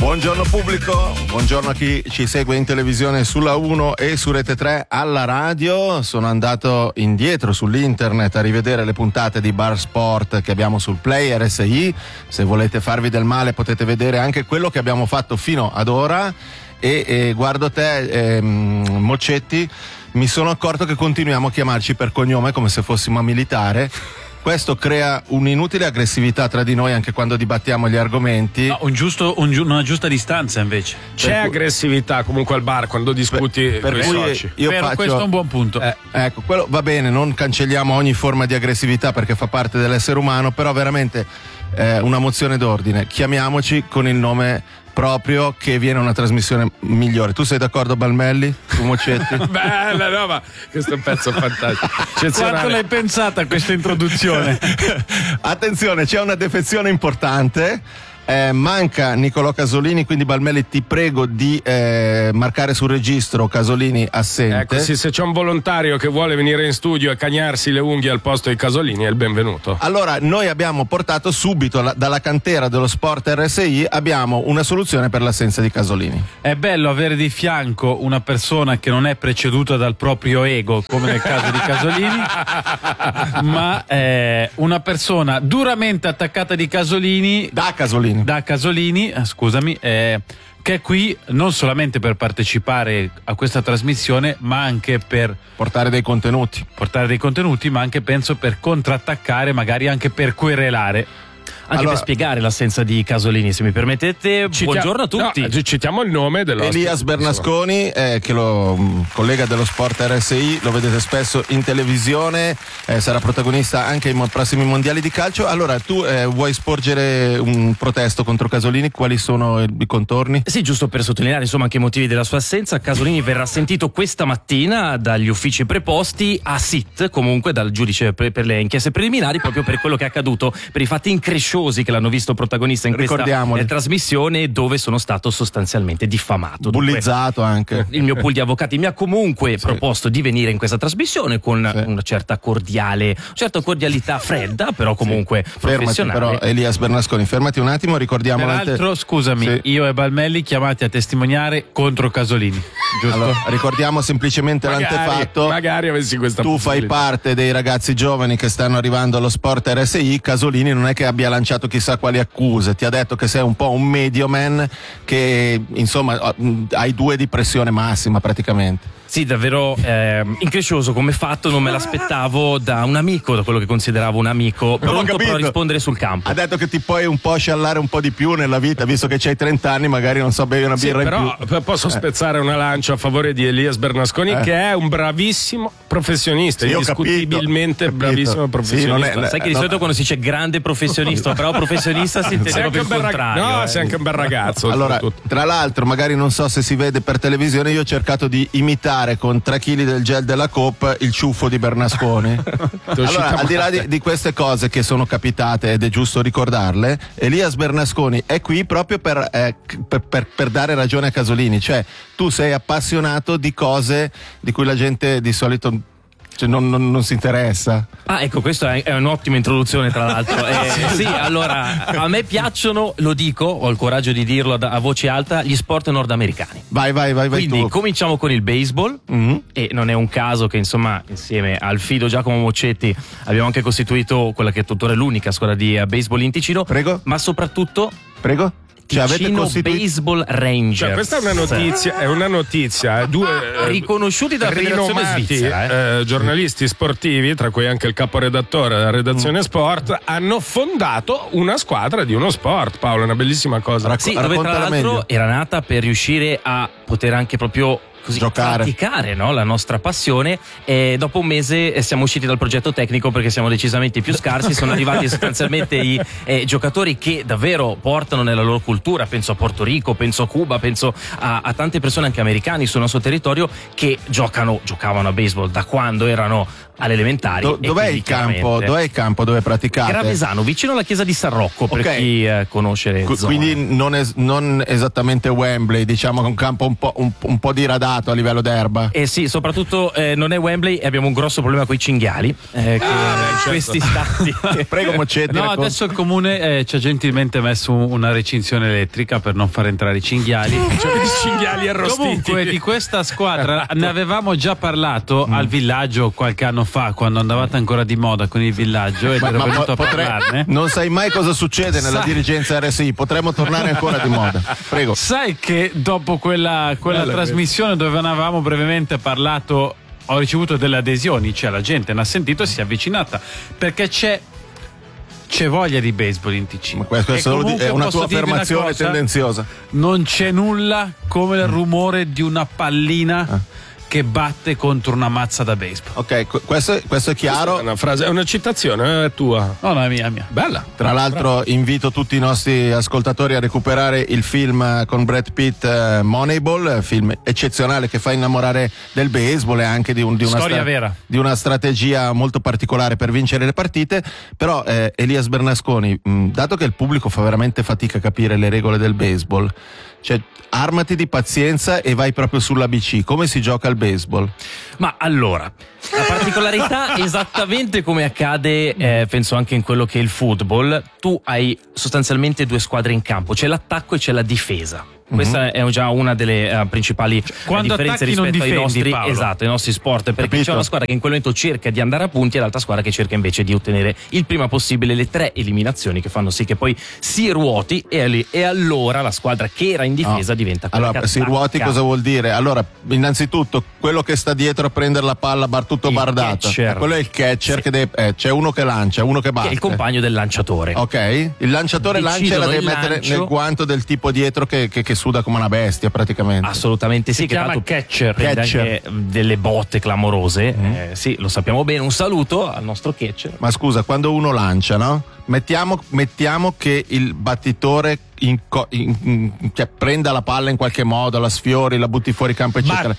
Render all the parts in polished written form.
Buongiorno pubblico, buongiorno a chi ci segue in televisione sulla 1 e su Rete 3 alla radio. Sono andato indietro sull'internet a rivedere le puntate di Bar Sport che abbiamo sul Play RSI. Se volete farvi del male potete vedere anche quello che abbiamo fatto fino ad ora. E guardo te, Moccetti, mi sono accorto che continuiamo a chiamarci per cognome come se fossimo a militare. Questo crea un'inutile aggressività tra di noi anche quando dibattiamo gli argomenti. No, una giusta distanza invece. C'è aggressività comunque al bar quando discuti con i soci. Questo è un buon punto. Ecco, quello va bene, non cancelliamo ogni forma di aggressività perché fa parte dell'essere umano, però veramente una mozione d'ordine. Chiamiamoci con il nome proprio, che viene una trasmissione migliore. Tu sei d'accordo, Balmelli? Tu, Moccetti? Bella, no, ma questo è un pezzo fantastico. Quanto l'hai pensata a questa introduzione? Attenzione, c'è una defezione importante. Manca Nicolò Casolini, quindi Balmelli ti prego di marcare sul registro Casolini assente. Ecco, sì, se c'è un volontario che vuole venire in studio e cagnarsi le unghie al posto di Casolini è il benvenuto. Allora, noi abbiamo portato subito dalla cantera dello Sport RSI, abbiamo una soluzione per l'assenza di Casolini. È bello avere di fianco una persona che non è preceduta dal proprio ego, come nel caso di Casolini, ma una persona duramente attaccata di Casolini, da Casolini, scusami, che è qui non solamente per partecipare a questa trasmissione, ma anche per portare dei contenuti, ma anche penso per contrattaccare, magari anche per querelare. Anche per spiegare l'assenza di Casolini, se mi permettete. Buongiorno a tutti. No, citiamo il nome dell'ospite. Elias Bernasconi, che lo collega dello Sport RSI, lo vedete spesso in televisione, sarà protagonista anche ai prossimi mondiali di calcio. Allora, tu vuoi sporgere un protesto contro Casolini? Quali sono i contorni? Sì, giusto per sottolineare insomma anche i motivi della sua assenza. Casolini verrà sentito questa mattina dagli uffici preposti a SIT, comunque dal giudice per le inchieste preliminari, proprio per quello che è accaduto, per i fatti incresciosi che l'hanno visto protagonista in questa trasmissione, dove sono stato sostanzialmente diffamato. Bullizzato anche. Il mio pool di avvocati mi ha comunque proposto di venire in questa trasmissione con una certa cordialità fredda, però comunque professionale. Però Elias Bernasconi, fermati un attimo, ricordiamo. Peraltro, scusami, io e Balmelli chiamati a testimoniare contro Casolini, giusto? Allora, ricordiamo semplicemente l'antefatto. Magari avessi questa Tu fai parte dei ragazzi giovani che stanno arrivando allo Sport RSI. Casolini non è che abbia lanciato chissà quali accuse, ti ha detto che sei un po' un medioman, che insomma hai 2 di pressione massima praticamente. Sì, davvero increscioso come fatto, non me l'aspettavo da un amico, da quello che consideravo un amico, pronto però a rispondere sul campo. Ha detto che ti puoi un po' sciallare un po' di più nella vita, visto che c'hai 30 anni, magari non so, bevi una birra in più. Però posso spezzare una lancia a favore di Elias Bernasconi, che è un bravissimo professionista, indiscutibilmente bravissimo professionista. Sai che di solito quando si dice grande professionista, però professionista si intende proprio il contrario. No, sei anche un bel ragazzo. Allora, tra l'altro, magari non so se si vede per televisione, io ho cercato di imitare con 3 kg del gel della Coop il ciuffo di Bernasconi. Allora, al di là di queste cose che sono capitate ed è giusto ricordarle, Elias Bernasconi è qui proprio per dare ragione a Casolini. Cioè, tu sei appassionato di cose di cui la gente di solito non si interessa. Ecco, questa è un'ottima introduzione, tra l'altro. Sì, allora, a me piacciono, lo dico, ho il coraggio di dirlo a voce alta, gli sport nordamericani. Vai. Quindi tu. cominciamo con il baseball, e non è un caso che insomma insieme al Fido Giacomo Moccetti abbiamo anche costituito quella che è tuttora l'unica scuola di baseball in Ticino. Prego. Ma soprattutto Ticino Baseball Rangers. Cioè, questa è una notizia, 2 riconosciuti dalla federazione svizzera, giornalisti sportivi, tra cui anche il caporedattore della redazione sport, hanno fondato una squadra di uno sport. Paolo, è una bellissima cosa. Dove tra l'altro era nata per riuscire a poter anche proprio così praticare, no? La nostra passione, e dopo un mese siamo usciti dal progetto tecnico perché siamo decisamente più scarsi. Sono arrivati sostanzialmente i giocatori che davvero portano nella loro cultura, penso a Porto Rico, penso a Cuba, penso a tante persone anche americani sul nostro territorio che giocavano a baseball da quando erano alle elementari. Dov'è il campo dove praticate? Gravesano, vicino alla chiesa di San Rocco, per chi conosce le zone. Quindi non esattamente Wembley, diciamo, un campo un po' diradato isolato a livello d'erba. Sì, soprattutto non è Wembley e abbiamo un grosso problema con i cinghiali. Questi stati. Prego, Moccetti. No, adesso il comune ci ha gentilmente messo una recinzione elettrica per non far entrare i cinghiali. Cioè, i cinghiali arrostiti. Comunque di questa squadra ne avevamo già parlato al villaggio qualche anno fa, quando andavate ancora di moda con il villaggio, ed ero venuto a parlarne. Non sai mai cosa succede nella dirigenza RSI, potremmo tornare ancora di moda. Prego. Sai che dopo quella trasmissione dove ne avevamo brevemente parlato, ho ricevuto delle adesioni, cioè la gente ne ha sentito e si è avvicinata, perché c'è voglia di baseball in Ticino. Ma questo è una tua affermazione tendenziosa. Non c'è nulla come il rumore di una pallina che batte contro una mazza da baseball. Ok, questo è chiaro. È una frase, è una citazione, è tua. No, è mia. Bella. Tra l'altro invito tutti i nostri ascoltatori a recuperare il film con Brad Pitt, Moneyball, film eccezionale che fa innamorare del baseball e anche di una storia vera, di una strategia molto particolare per vincere le partite. Però Elias Bernasconi, dato che il pubblico fa veramente fatica a capire le regole del baseball, cioè armati di pazienza e vai proprio sull'ABC. Come si gioca al baseball? Ma allora, la particolarità, esattamente come accade penso anche in quello che è il football, tu hai sostanzialmente due squadre in campo, c'è l'attacco e c'è la difesa. Questa è già una delle principali differenze rispetto ai nostri, ai nostri sport, perché Capito? c'è una squadra che in quel momento cerca di andare a punti e l'altra squadra che cerca invece di ottenere il prima possibile le 3 eliminazioni che fanno sì che poi si ruoti e allora la squadra che era in difesa diventa quella allora, che si ruoti cosa vuol dire? Allora, innanzitutto quello che sta dietro a prendere la palla tutto Il bardato, catcher. quello è il catcher, Sì. che c'è uno che lancia, uno che batte, che è il compagno del lanciatore. ok, il lanciatore lancia e la deve mettere lancio. nel guanto del tipo dietro che suda come una bestia praticamente. Assolutamente sì, Si che chiama tanto catcher. prende Catcher. anche delle botte clamorose. Sì, lo sappiamo bene. Un saluto al nostro catcher. Ma scusa, quando uno lancia, no? Mettiamo che il battitore cioè prenda la palla in qualche modo, la sfiori, la butti fuori campo, eccetera.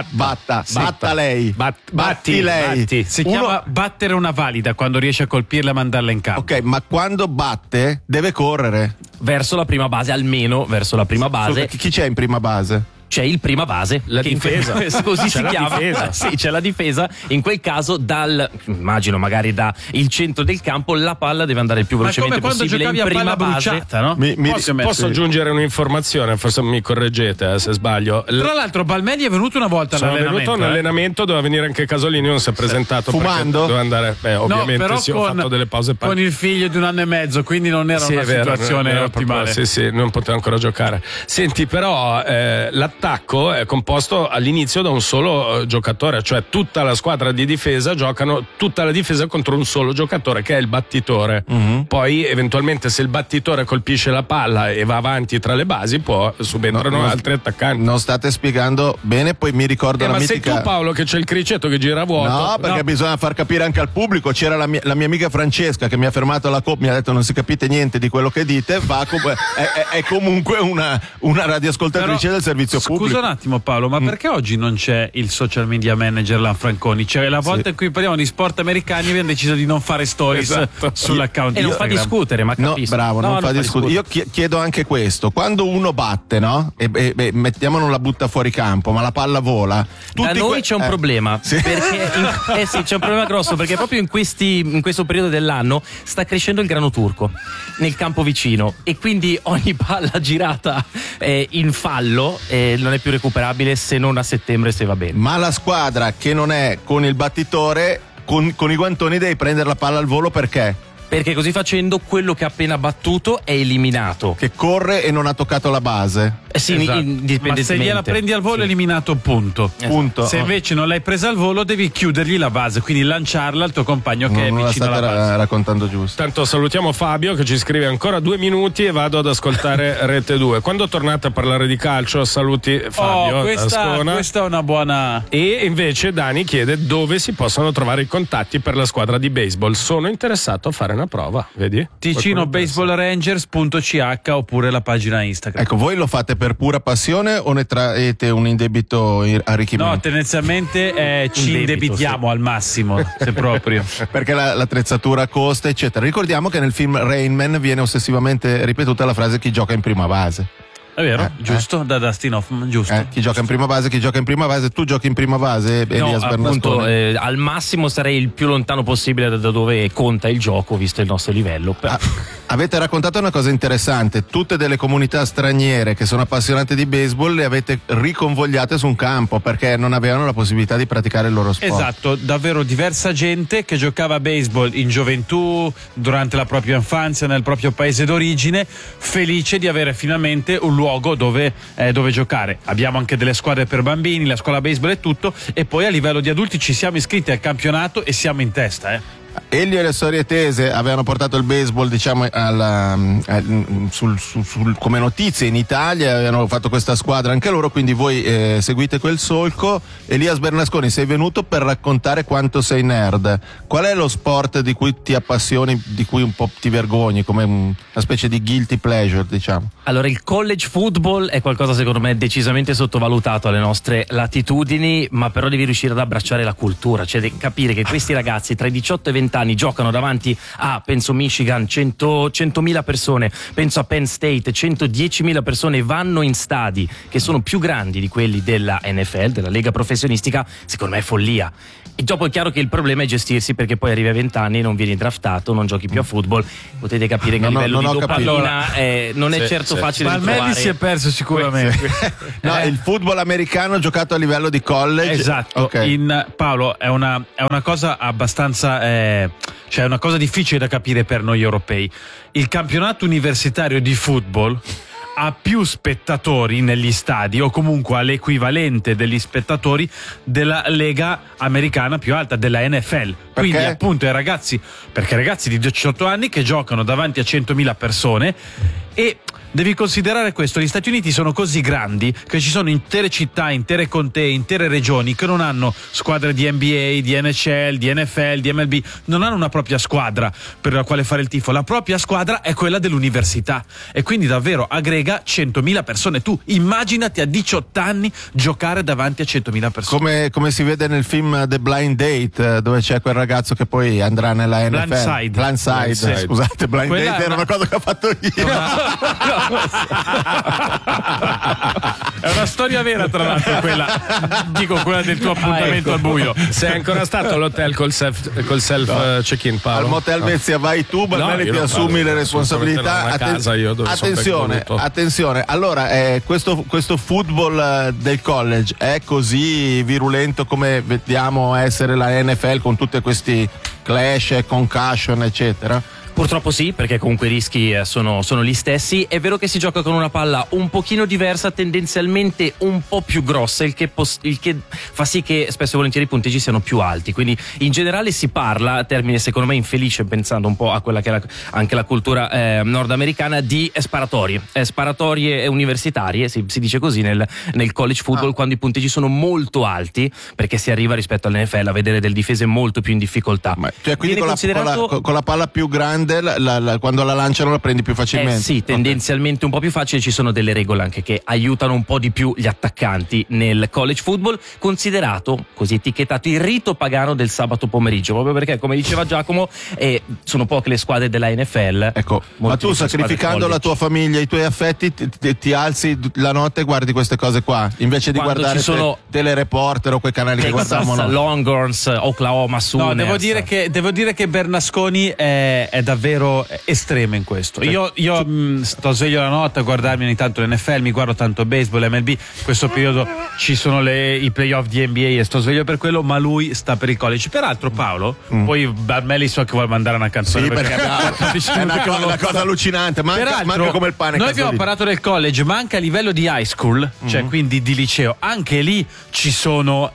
Batta lei. Batti lei. Si chiama battere una valida quando riesce a colpirla e mandarla in campo. Ok, ma quando batte deve correre. Verso la prima base, almeno verso la prima base. Chi c'è in prima base? C'è il prima base, La che difesa. così C'è si la chiama. difesa. Sì, c'è la difesa. In quel caso, immagino magari da il centro del campo, la palla deve andare il più Ma velocemente come quando possibile in giocavi a prima palla base. bruciata, no? Posso aggiungere un'informazione, forse mi correggete se sbaglio. Tra l'altro Balmelli è venuto una volta Sono all'allenamento. venuto all'allenamento, doveva venire anche Casolini, non si è presentato Fumando? perché doveva andare. Ovviamente però sì, ho fatto delle pause con il figlio di 1 anno e mezzo, quindi non era Sì, una è vero, situazione era ottimale. proprio- sì, non poteva ancora giocare. Senti, però l'attacco è composto all'inizio da un solo giocatore, cioè tutta la squadra di difesa giocano tutta la difesa contro un solo giocatore che è il battitore. Poi eventualmente se il battitore colpisce la palla e va avanti tra le basi subentrano altri attaccanti. Non state spiegando bene, poi mi ricordo la ma mitica. sei tu Paolo che c'è il criceto che gira a vuoto? No, perché bisogna far capire anche al pubblico. C'era la mia amica Francesca che mi ha fermato alla coppa, mi ha detto non si capite niente di quello che dite, è comunque una radioascoltatrice Però, del servizio pubblico. Scusa un attimo Paolo, ma perché oggi non c'è il social media manager Lanfranconi? Cioè la volta in cui parliamo di sport americani abbiamo deciso di non fare stories sull'account E non fa Instagram. discutere, ma No, capisco. bravo, non fa discutere. Io chiedo anche questo: quando uno batte, no? E mettiamo non la butta fuori campo, ma la palla vola. Da noi c'è un problema, Sì. perché sì, c'è un problema grosso, perché proprio in questo periodo dell'anno sta crescendo il grano turco nel campo vicino e quindi ogni palla girata in fallo non è più recuperabile se non a settembre, se va bene. Ma la squadra che non è con il battitore, con i guantoni, devi prendere la palla al volo perché? Perché così facendo quello che ha appena battuto è eliminato. Che corre e non ha toccato la base. Sì, Esatto. indipendentemente. Ma se gliela prendi al volo Sì. è eliminato, punto. Punto. Se invece non l'hai presa al volo devi chiudergli la base, quindi lanciarla al tuo compagno che non è la vicino alla state base. raccontando giusto. Tanto salutiamo Fabio che ci scrive ancora 2 minuti e vado ad ascoltare Rete 2. Quando tornate a parlare di calcio, saluti Fabio Ascona. Questa è una buona. E invece Dani chiede dove si possono trovare i contatti per la squadra di baseball. Sono interessato a fare una prova, vedi? TicinoBaseballRangers.ch oppure la pagina Instagram. Ecco, voi lo fate per pura passione o ne traete un indebito arricchimento? No, tendenzialmente ci indebitiamo al massimo, se proprio. Perché l'attrezzatura costa, eccetera. Ricordiamo che nel film Rain Man viene ossessivamente ripetuta la frase chi gioca in prima base. È vero, giusto, da Dustin Hoffman, giusto. Chi gioca in prima base, tu giochi in prima base, Elias appunto, Bernasconi? al massimo sarei il più lontano possibile da dove conta il gioco, visto il nostro livello. Avete raccontato una cosa interessante, tutte delle comunità straniere che sono appassionate di baseball le avete riconvogliate su un campo perché non avevano la possibilità di praticare il loro sport. Esatto, davvero diversa gente che giocava a baseball in gioventù, durante la propria infanzia, nel proprio paese d'origine, felice di avere finalmente un luogo dove giocare. Abbiamo anche delle squadre per bambini, la scuola baseball e tutto, e poi a livello di adulti ci siamo iscritti al campionato e siamo in testa. Elio e le storie tese avevano portato il baseball, diciamo, come notizie in Italia, avevano fatto questa squadra anche loro, quindi voi seguite quel solco. Elias Bernasconi, sei venuto per raccontare quanto sei nerd. Qual è lo sport di cui ti appassioni, di cui un po' ti vergogni, come una specie di guilty pleasure, diciamo? Allora, il college football è qualcosa secondo me decisamente sottovalutato alle nostre latitudini, ma però devi riuscire ad abbracciare la cultura, cioè di capire che questi ragazzi tra i 18 e 20 anni giocano davanti a, penso Michigan, 100.000 persone, penso a Penn State, 110.000 persone, vanno in stadi che sono più grandi di quelli della NFL, della lega professionistica. Secondo me è follia. E dopo è chiaro che il problema è gestirsi, perché poi arrivi a 20 anni, non vieni draftato, non giochi più a football. Potete capire che a livello di dopamina non è certo facile di trovare. Balmelli si è perso sicuramente. No, il football americano giocato a livello di college. Esatto. Okay. Paolo, è una cosa abbastanza cioè è una cosa difficile da capire per noi europei. Il campionato universitario di football ha più spettatori negli stadi, o comunque ha l'equivalente degli spettatori della lega americana più alta, della NFL. Quindi appunto ragazzi di 18 anni che giocano davanti a 100.000 persone. E devi considerare questo: gli Stati Uniti sono così grandi che ci sono intere città, intere contee, intere regioni che non hanno squadre di NBA, di NHL, di NFL, di MLB, non hanno una propria squadra per la quale fare il tifo. La propria squadra è quella dell'università, e quindi davvero aggrega 100.000 persone. Tu immaginati a 18 anni giocare davanti a 100.000 persone. Come si vede nel film The Blind Date, dove c'è quel ragazzo che poi andrà nella NFL. Blindside. Scusate, Blind Date era una cosa che ho fatto io. È una storia vera, tra l'altro, quella del tuo appuntamento al buio. Sei ancora stato all'hotel col self check-in, Paolo? Al Motel Vezia vai tu, Balmelli, ti assumi le responsabilità. Attenzione. Allora, questo football del college è così virulento come vediamo essere la NFL, con tutti questi clash, concussion, eccetera? Purtroppo sì, perché comunque i rischi sono gli stessi. È vero che si gioca con una palla un pochino diversa, tendenzialmente un po' più grossa, il che fa sì che spesso e volentieri i punteggi siano più alti. Quindi in generale si parla, termine secondo me infelice pensando un po' a quella che è anche la cultura nordamericana, di sparatorie universitarie, si dice così nel college football, quando i punteggi sono molto alti, perché si arriva rispetto all'NFL a vedere delle difese molto più in difficoltà. Cioè, quindi con la palla più grande quando la lanciano la prendi più facilmente? Sì, tendenzialmente un po' più facile. Ci sono delle regole anche che aiutano un po' di più gli attaccanti nel college football, considerato, così etichettato, il rito pagano del sabato pomeriggio, proprio perché, come diceva Giacomo, sono poche le squadre della NFL. Ecco, ma tu, sacrificando la tua famiglia, i tuoi affetti, ti alzi la notte e guardi queste cose qua, invece di guardare Telereporter o quei canali che guardavano Longhorns, Oklahoma, Sooners. No, devo dire che Bernasconi è davvero estremo in questo. Io sto sveglio la notte a guardarmi ogni tanto l'NFL, mi guardo tanto baseball, MLB. In questo periodo ci sono i playoff di NBA e sto sveglio per quello, ma lui sta per il college. Peraltro, Paolo, poi Balmelli so che vuole mandare una canzone, sì, perché è una cosa allucinante, manca come il pane. Noi abbiamo parlato del college, ma anche a livello di high school, cioè quindi di liceo, anche lì ci sono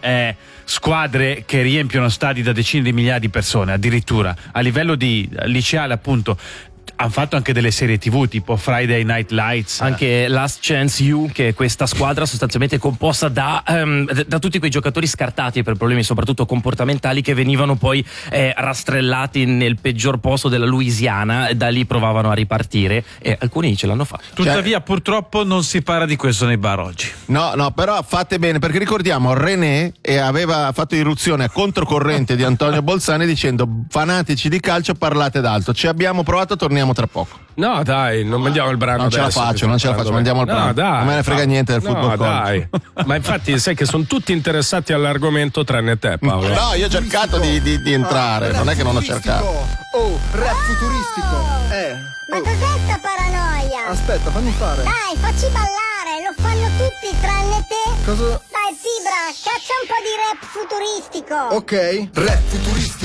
squadre che riempiono stadi da decine di migliaia di persone. Addirittura a livello di liceale, appunto, hanno fatto anche delle serie TV tipo Friday Night Lights, anche Last Chance U, che è questa squadra sostanzialmente composta da tutti quei giocatori scartati per problemi soprattutto comportamentali, che venivano poi rastrellati nel peggior posto della Louisiana, e da lì provavano a ripartire e alcuni ce l'hanno fatto. Tuttavia purtroppo non si parla di questo nei bar oggi. No, però fate bene, perché ricordiamo René aveva fatto irruzione a controcorrente di Antonio Bolzani dicendo: fanatici di calcio, parlate d'altro. Ci abbiamo provato, torniamo tra poco. No, dai, non mandiamo il brano. Non ce la faccio, mandiamo il brano. Dai, non me ne frega niente del football. Dai. Ma infatti sai che sono tutti interessati all'argomento tranne te, Paolo. No, io ho cercato di entrare, non è che non ho cercato. Oh, rap futuristico. Ma cos'è sta paranoia? Aspetta, fammi fare. Dai, facci ballare, lo fanno tutti tranne te. Cosa? Dai, Fibra, caccia un po' di rap futuristico. Ok, rap futuristico.